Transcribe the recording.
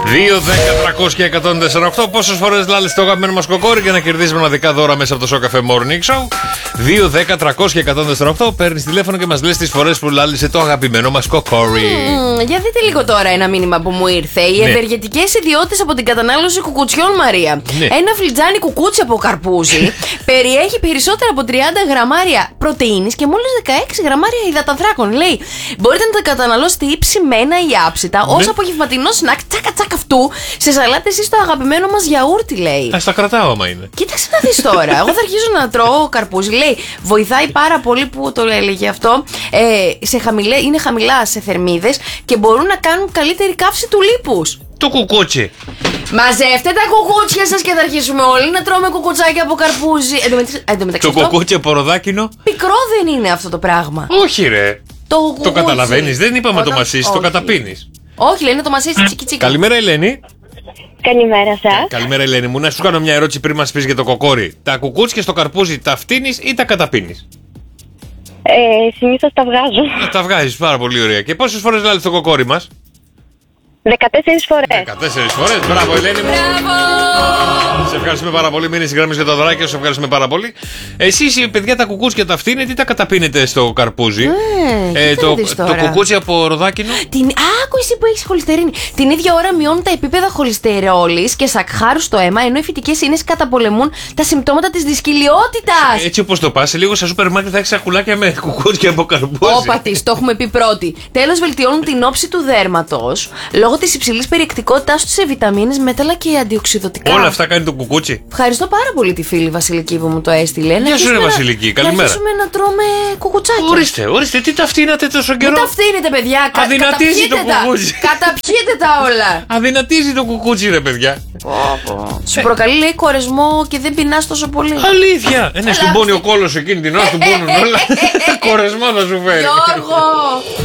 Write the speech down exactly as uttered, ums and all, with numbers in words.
δύο, δέκα, τριακόσια, εκατόν τέσσερα οκτώ. Πόσες φορές λάλησε το αγαπημένο μας κοκόρι για να κερδίσει μοναδικά δώρα μέσα από το Show Cafe Morning Show? δύο, δέκα, τριακόσια, εκατόν τέσσερα οκτώ. Παίρνεις τηλέφωνο και μας λες τις φορές που λάλησε το αγαπημένο μας κοκόρι. Mm, για δείτε λίγο τώρα ένα μήνυμα που μου ήρθε. Οι ναι. ευεργετικές ιδιότητες από την κατανάλωση κουκουτσιών, Μαρία. Ναι. Ένα φλιτζάνι κουκούτσι από καρπούζι περιέχει περισσότερα από τριάντα γραμμάρια πρωτεΐνης και μόλις δεκαέξι γραμμάρια υδατανθράκων. Λέει, μπορείτε να τα καταναλώσετε ή ψημένα ή άψητα ναι. ως απογευματινό σνακ τσάκα τσάκα αυτού σε σαλάτες ή στο αγαπημένο μας γιαούρτι, λέει. Α, τα κρατάω άμα είναι. Κοίταξε να δεις τώρα. Εγώ θα αρχίσω να τρώω καρπούζι. Λέει, βοηθάει πάρα πολύ που το έλεγε αυτό. Ε, σε χαμηλέ, είναι χαμηλά σε θερμίδες και μπορούν να κάνουν καλύτερη καύση του λίπους. Το κουκούτσι. Μαζεύτε τα κουκούτσια σας και θα αρχίσουμε όλοι να τρώμε κουκουτσάκια από καρπούζι. Εν τω μεταξύ, το κουκούτσι από ροδάκινο. Πικρό δεν είναι αυτό το πράγμα. Όχι, ρε. Το, το καταλαβαίνεις. Δεν είπαμε Όταν... το μασίσεις, το καταπίνεις. Όχι, λένε το μασίσεις τσίκι τσίκι. Καλημέρα, Ελένη. Καλημέρα σας. Καλημέρα, Ελένη μου. Να σου κάνω μια ερώτηση πριν μας πεις για το κοκόρι. Τα κουκούτσια στο καρπούζι τα φτύνεις ή τα καταπίνεις? Ε, συνήθως τα βγάζω. Τα βγάζεις, πάρα πολύ ωραία. Και πόσες φορές λάλησε το κοκόρι μας? δεκατέσσερις φορές. δεκατέσσερις φορές. Μπράβο, Ελένη μου. Μπράβο. Σε ευχαριστούμε πάρα πολύ. Μείνε στη γραμμή για το δωράκι. Σε ευχαριστούμε πάρα πολύ. Εσείς, παιδιά, τα κουκούτσια τα φτύνετε ή τα καταπίνετε στο καρπούζι? Ε, ε, το, το κουκούτσι από ροδάκινο. Την... Α, άκου εσύ που έχεις χολυστερίνη. Την ίδια ώρα μειώνουν τα επίπεδα χολυστερόλης και σακχάρου στο αίμα, ενώ οι φυτικές ίνες καταπολεμούν τα συμπτώματα της δυσκολιότητας. Έτσι όπως το πας, σε λίγο στα σούπερ μάρκετ θα έχεις σακουλάκια με κουκούτσια από καρπούζι. Όπα της, το έχουμε πει πρώτη. Τέλος, βελτιώνουν την όψη του δέρματος λόγω της υψηλής περιεκτικότητάς του σε βιταμίνες, μέταλλα και αντιοξυδωτικά. Όλα αυτά κάνει το κουκούτσι. Ευχαριστώ πάρα πολύ τη φίλη Βασιλική που μου το έστειλε. Γεια σου, ρε Βασιλική, καλημέρα. Να αρχίσουμε να τρώμε κουκουτσάκια. Ορίστε, ορίστε, τι τα φτύνατε τόσο καιρό. Μην τα φτύνετε, παιδιά. Κα, Αδυνατίζει το κουκούτσι. Καταπιείτε τα όλα. Αδυνατίζει το κουκούτσι, ρε παιδιά. Σου προκαλεί, λέει, κορεσμό και δεν πεινάς τόσο πολύ. Αλήθεια. Ε, ναι, στον πόνι ο κόλος εκείνη την ώρα, του πόνουν όλα. Κορεσμό θα σου φέρει. Γιώργο.